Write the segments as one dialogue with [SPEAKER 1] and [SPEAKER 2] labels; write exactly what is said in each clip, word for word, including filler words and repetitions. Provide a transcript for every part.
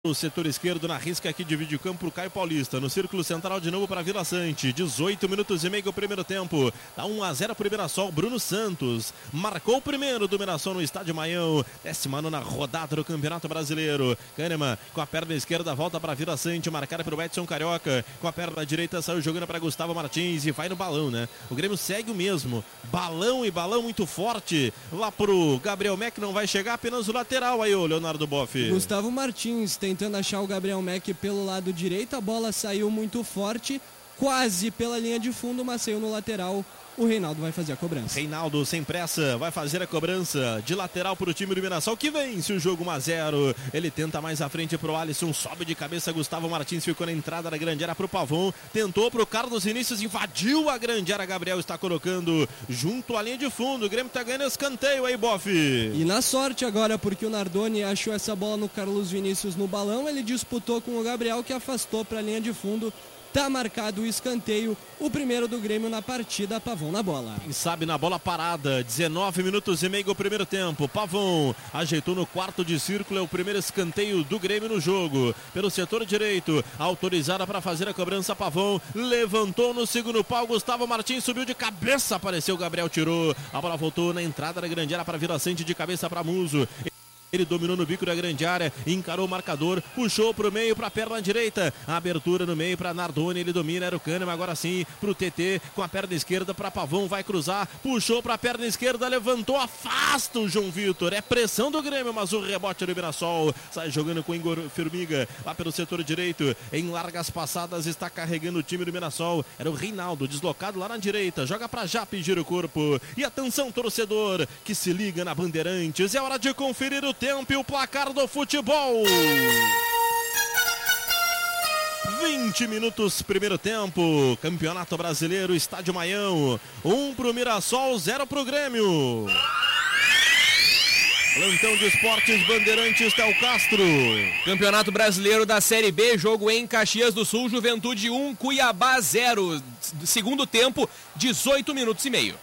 [SPEAKER 1] O setor esquerdo na risca aqui divide o campo para o Caio Paulista. No círculo central de novo para Vila Sante. dezoito minutos e meio o primeiro tempo. Dá um a zero para o Mirassol. Bruno Santos marcou o primeiro do Mirassol no Estádio Maião. décima nona rodada do Campeonato Brasileiro. Kahneman com a perna esquerda volta para Vila Sante. Marcada pelo Edson Carioca. Com a perna direita saiu jogando para Gustavo Martins. E vai no balão, né? O Grêmio segue o mesmo. Balão e balão muito forte. Lá pro Gabriel Mack não vai chegar. Apenas o lateral aí, o Leonardo Boff.
[SPEAKER 2] Gustavo Martins tem tentando achar o Gabriel Mack pelo lado direito, a bola saiu muito forte, quase pela linha de fundo, mas saiu no lateral. O Reinaldo vai fazer a cobrança.
[SPEAKER 1] Reinaldo, sem pressa, vai fazer a cobrança de lateral para o time do Mirassol, que vence o jogo um a zero. Ele tenta mais à frente para o Alisson, sobe de cabeça, Gustavo Martins ficou na entrada da grande área para o Pavon, tentou para o Carlos Vinícius, invadiu a grande área, Gabriel está colocando junto à linha de fundo, o Grêmio está ganhando escanteio aí, Boff.
[SPEAKER 2] E na sorte agora, porque o Nardoni achou essa bola no Carlos Vinícius no balão, ele disputou com o Gabriel, que afastou para a linha de fundo. Tá marcado o escanteio, o primeiro do Grêmio na partida, Pavon na bola.
[SPEAKER 1] Quem sabe na bola parada, dezenove minutos e meio o primeiro tempo. Pavon ajeitou no quarto de círculo, é o primeiro escanteio do Grêmio no jogo. Pelo setor direito, autorizada para fazer a cobrança, Pavon levantou no segundo pau, Gustavo Martins subiu de cabeça, apareceu, Gabriel tirou. A bola voltou na entrada da grande área para Vila Sante, de cabeça para Muso. Ele dominou no bico da grande área, encarou o marcador, puxou para o meio, para a perna direita. A abertura no meio para Nardoni, ele domina, era o Kahneman, agora sim para o T T, com a perna esquerda para Pavon, vai cruzar, puxou para a perna esquerda, levantou, afasta o João Vitor. É pressão do Grêmio, mas o rebote do Mirassol. Sai jogando com o Igor Formiga, lá pelo setor direito, em largas passadas, está carregando o time do Mirassol. Era o Reinaldo, deslocado lá na direita, joga para Jape, gira o corpo. E atenção, torcedor, que se liga na Bandeirantes, é hora de conferir o tempo e o placar do futebol. vinte minutos, primeiro tempo. Campeonato Brasileiro, Estádio Maião. Um pro Mirassol, zero pro Grêmio. Plantão de Esportes Bandeirantes, Théo Castro.
[SPEAKER 3] Campeonato Brasileiro da Série B, jogo em Caxias do Sul, Juventude um, Cuiabá zero. Segundo tempo, dezoito minutos e meio.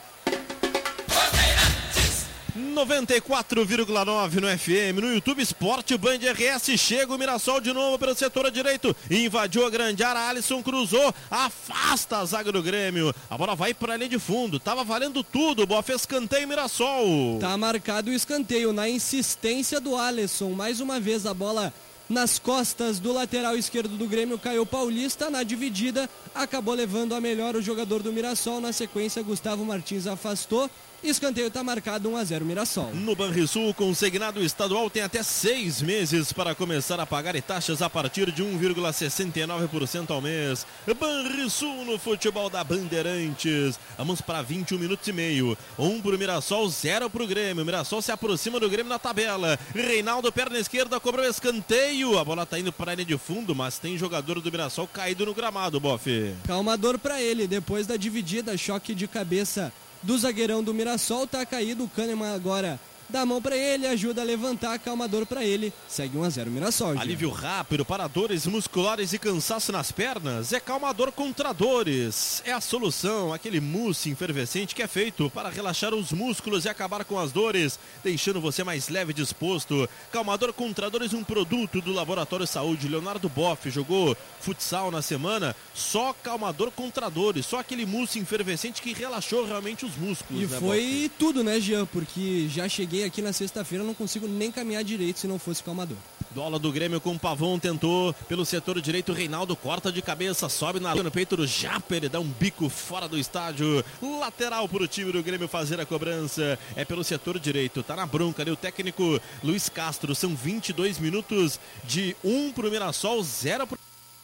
[SPEAKER 1] noventa e quatro vírgula nove no F M, no YouTube Esporte Band R S, chega o Mirassol de novo pelo setor direito, invadiu a grande área, Alisson cruzou, afasta a zaga do Grêmio, a bola vai para a linha de fundo, tava valendo tudo, Boff, escanteio Mirassol.
[SPEAKER 2] Tá marcado o escanteio na insistência do Alisson, mais uma vez a bola nas costas do lateral esquerdo do Grêmio, Caio Paulista, na dividida, acabou levando a melhor o jogador do Mirassol, na sequência Gustavo Martins afastou. Escanteio está marcado um a zero Mirassol.
[SPEAKER 1] No Banrisul, consignado estadual tem até seis meses para começar a pagar taxas a partir de um vírgula sessenta e nove por cento ao mês. Banrisul no futebol da Bandeirantes. Vamos para vinte e um minutos e meio. Um para o Mirassol, zero para o Grêmio. Mirassol se aproxima do Grêmio na tabela. Reinaldo, perna esquerda, cobrou escanteio. A bola está indo para a linha de fundo, mas tem jogador do Mirassol caído no gramado, Boff.
[SPEAKER 2] Calmador para ele, depois da dividida, choque de cabeça do zagueirão do Mirassol, tá caído, o Kahneman agora dá a mão pra ele, ajuda a levantar, calmador pra ele, segue um a zero Mirassol. Gil.
[SPEAKER 1] Alívio rápido para dores musculares e cansaço nas pernas, é calmador contra dores, é a solução, aquele mousse efervescente que é feito para relaxar os músculos e acabar com as dores, deixando você mais leve e disposto. Calmador contra dores, um produto do Laboratório Saúde. Leonardo Boff jogou futsal na semana, só calmador contra dores, só aquele mousse efervescente que relaxou realmente os músculos.
[SPEAKER 2] E
[SPEAKER 1] né,
[SPEAKER 2] foi
[SPEAKER 1] Boff?
[SPEAKER 2] tudo, né, Jean, porque já cheguei aqui na sexta-feira, não consigo nem caminhar direito se não fosse calmador.
[SPEAKER 1] Bola do Grêmio com o Pavon, tentou pelo setor direito, Reinaldo corta de cabeça, sobe na no peito do Japa, ele dá um bico fora do estádio, lateral para o time do Grêmio fazer a cobrança, é pelo setor direito, tá na bronca ali o técnico Luiz Castro, são vinte e dois minutos de um pro Mirassol, zero pro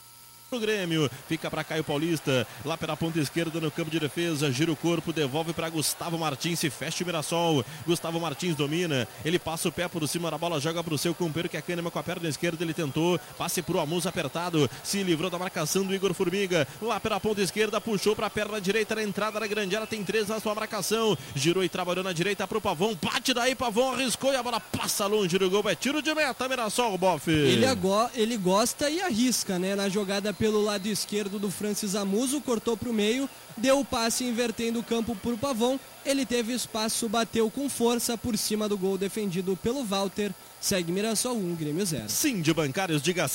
[SPEAKER 1] o Grêmio, fica para Caio Paulista, lá pela ponta esquerda no campo de defesa, gira o corpo, devolve para Gustavo Martins, se fecha o Mirassol, Gustavo Martins domina, ele passa o pé por cima da bola, joga para o seu companheiro que é Kahneman com a perna esquerda, ele tentou, passe pro Amuso apertado, se livrou da marcação do Igor Formiga, lá pela ponta esquerda, puxou para a perna direita, na entrada da grande área, tem três na sua marcação, girou e trabalhou na direita pro Pavon, bate daí, Pavon arriscou e a bola passa longe do gol, é tiro de meta, Mirassol, Boff.
[SPEAKER 2] Ele, agora, ele gosta e arrisca, né, na jogada pelo lado esquerdo do Francis Amuso, cortou para o meio, deu o passe invertendo o campo para o Pavon, ele teve espaço, bateu com força por cima do gol defendido pelo Walter. Segue Mirassol um, Grêmio zero.
[SPEAKER 1] Sim, de bancários, diga